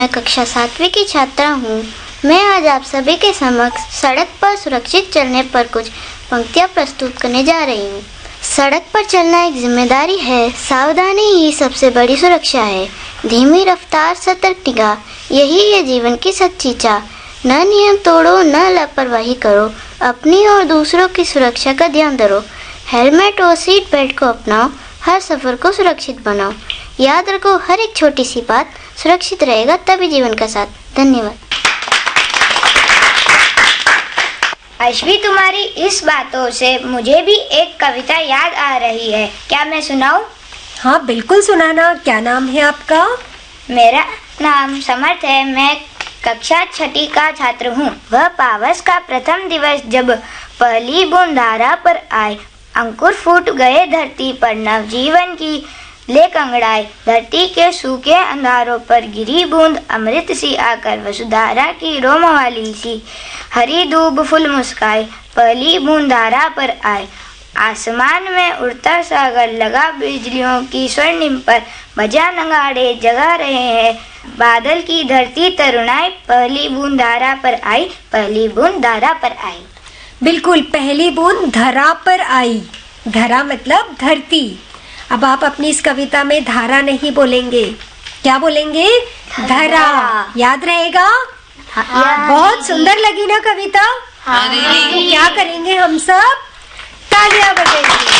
मैं कक्षा 7वीं की छात्रा हूँ। मैं आज आप सभी के समक्ष सड़क पर सुरक्षित चलने पर कुछ पंक्तियाँ प्रस्तुत करने जा रही हूँ। सड़क पर चलना एक जिम्मेदारी है, सावधानी ही सबसे बड़ी सुरक्षा है। धीमी रफ्तार, सतर्क निगाह, यही है जीवन की सच्ची चाह। न नियम तोड़ो, न लापरवाही करो, अपनी और दूसरों की सुरक्षा का ध्यान धरो। हेलमेट और सीट बेल्ट को अपनाओ, हर सफर को सुरक्षित बनाओ। याद रखो, हर एक छोटी सी बात सुरक्षित रहेगा तभी जीवन का साथ। धन्यवाद। अश्वी, तुम्हारी इस बातों से मुझे भी एक कविता याद आ रही है, क्या मैं सुनाऊं? हाँ बिल्कुल सुनाना। क्या नाम है आपका? मेरा नाम समर्थ है। मैं कक्षा 6ठी का छात्र हूँ। वह पावस का प्रथम दिवस जब पहली बूंद धारा पर आए, अंकुर फूट गए धरती पर, नवजीवन की ले कंगड़ाए। धरती के सूखे अंधारों पर गिरी बूंद अमृत सी आकर, वसुधारा की रोम वाली सी हरी दूब फूल मुस्काए। पहली बूंद धारा पर आए, आसमान में उड़ता सागर, लगा बिजलियों की स्वर्णिम पर, बजा नगाड़े जगा रहे हैं बादल की धरती तरुणाई। पहली बूंद धारा पर आई, पहली बूंद धारा पर आई। बिल्कुल, पहली बूंद धरा पर आई। धरा मतलब धरती। अब आप अपनी इस कविता में धारा नहीं बोलेंगे, क्या बोलेंगे? धरा। याद रहेगा? हाँ, बहुत सुंदर लगी ना कविता? हाँ दीदी। तो क्या करेंगे हम सब? तालियां बजाएंगे।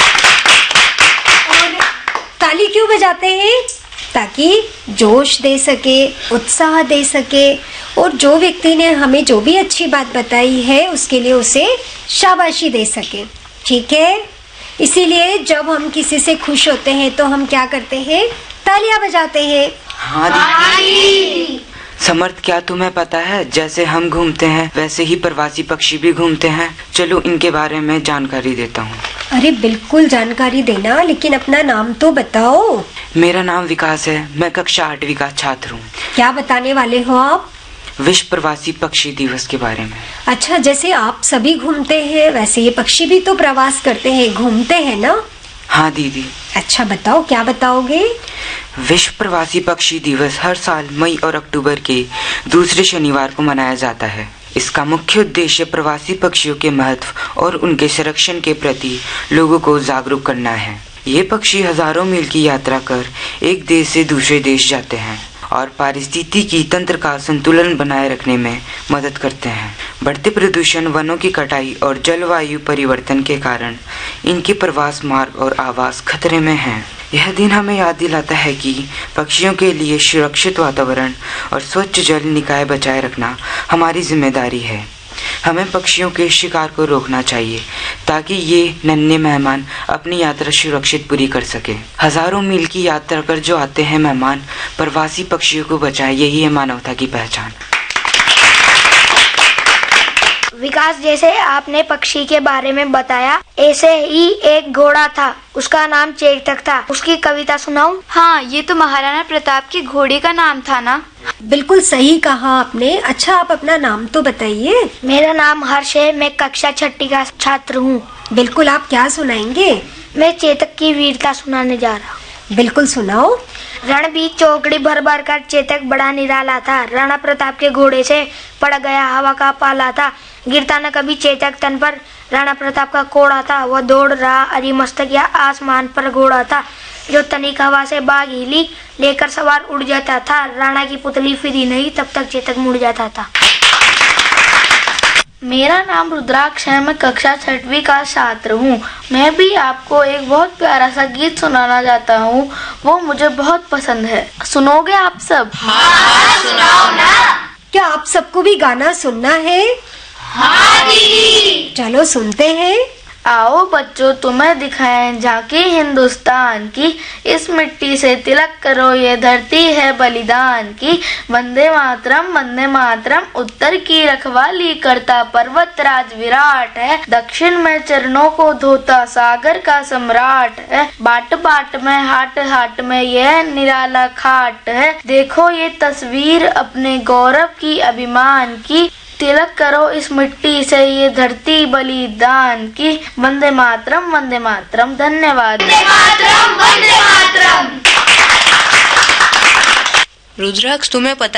और ताली क्यों बजाते हैं? ताकि जोश दे सके, उत्साह दे सके, और जो व्यक्ति ने हमें जो भी अच्छी बात बताई है उसके लिए उसे शाबाशी दे सके। ठीक है? इसीलिए जब हम किसी से खुश होते हैं तो हम क्या करते हैं? तालियां बजाते हैं। हाँ दीदी। समर्थ, क्या तुम्हें पता है, जैसे हम घूमते हैं वैसे ही प्रवासी पक्षी भी घूमते हैं। चलो इनके बारे में जानकारी देता हूँ। अरे बिल्कुल जानकारी देना, लेकिन अपना नाम तो बताओ। मेरा नाम विकास है। मैं कक्षा 8वीं का छात्र हूँ। क्या बताने वाले हो आप? विश्व प्रवासी पक्षी दिवस के बारे में। अच्छा, जैसे आप सभी घूमते हैं वैसे ये पक्षी भी तो प्रवास करते हैं, घूमते हैं ना? हाँ दीदी। अच्छा बताओ, क्या बताओगे? विश्व प्रवासी पक्षी दिवस हर साल मई और अक्टूबर के दूसरे शनिवार को मनाया जाता है। इसका मुख्य उद्देश्य प्रवासी पक्षियों के महत्व और उनके संरक्षण के प्रति लोगों को जागरूक करना है। ये पक्षी हजारों मील की यात्रा कर एक देश से दूसरे देश जाते हैं और पारिस्थितिकी तंत्र का संतुलन बनाए रखने में मदद करते हैं। बढ़ते प्रदूषण, वनों की कटाई और जलवायु परिवर्तन के कारण इनके प्रवास मार्ग और आवास खतरे में हैं। यह दिन हमें याद दिलाता है कि पक्षियों के लिए सुरक्षित वातावरण और स्वच्छ जल निकाय बचाए रखना हमारी जिम्मेदारी है। हमें पक्षियों के शिकार को रोकना चाहिए ताकि ये नन्हे मेहमान अपनी यात्रा सुरक्षित पूरी कर सके। हजारों मील की यात्रा कर जो आते हैं मेहमान, प्रवासी पक्षियों को बचाए, यही है मानवता की पहचान। विकास, जैसे आपने पक्षी के बारे में बताया, ऐसे ही एक घोड़ा था, उसका नाम चेतक था। उसकी कविता सुनाऊं? हाँ, ये तो महाराणा प्रताप के घोड़े का नाम था ना? बिल्कुल सही कहा आपने। अच्छा, आप अपना नाम तो बताइए। मेरा नाम हर्ष है। मैं कक्षा 6ठी का छात्र हूँ। बिल्कुल, आप क्या सुनाएंगे? मैं चेतक की वीरता सुनाने जा रहा हूँ। बिल्कुल सुनाओ। रणबीर चौकड़ी भर भर कर चेतक बड़ा निराला था। राणा प्रताप के घोड़े से पड़ गया हवा का पाला था। गिरता न कभी चेतक तन पर, राणा प्रताप का कोड़ा था। वह दौड़ रहा अरिमस्तक या आसमान पर घोड़ा था। जो तनिक हवा से बाग हिली, लेकर सवार उड़ जाता था। राणा की पुतली फिरी नहीं, तब तक चेतक मुड़ जाता था। मेरा नाम रुद्राक्ष है। मैं कक्षा 6वीं का छात्र हूँ। मैं भी आपको एक बहुत प्यारा सा गीत सुनाना चाहता हूँ, वो मुझे बहुत पसंद है। सुनोगे आप सब? हाँ, सुनाओ ना। क्या आप सबको भी गाना सुनना है? हाँ दीदी। चलो सुनते हैं। आओ बच्चों, तुम्हें दिखाएं झांकी हिंदुस्तान की, इस मिट्टी से तिलक करो, ये धरती है बलिदान की। वंदे मातरम, उत्तर की रखवाली करता पर्वतराज विराट है। दक्षिण में चरणों को धोता सागर का सम्राट है। बाट बाट में, हाट हाट में यह निराला खाट है। देखो ये तस्वीर अपने गौरव की, अभिमान की। तिलक करो इस मिट्टी से, ये धरती बलिदान की। वंदे मातरम, धन्यवाद। वंदे मातरम। रुद्राक्ष, तुम्हें पता